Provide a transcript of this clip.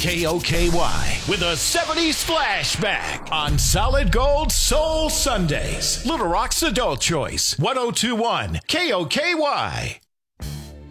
KOKY with a 70s flashback on Solid Gold Soul Sundays. Little Rock's Adult Choice, 1021 KOKY.